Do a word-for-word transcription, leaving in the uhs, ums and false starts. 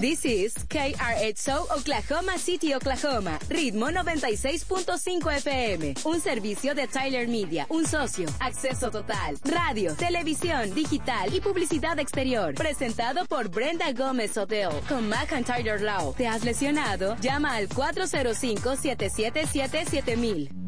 This is K R H O Oklahoma City, Oklahoma. Ritmo noventa y seis punto cinco F M. Un servicio de Tyler Media. Un socio. Acceso total. Radio, televisión, digital y publicidad exterior. Presentado por Brenda Gómez Hotel. Con McIntyre Law. ¿Te has lesionado? Llama al cuatro cero cinco, siete siete siete, siete mil.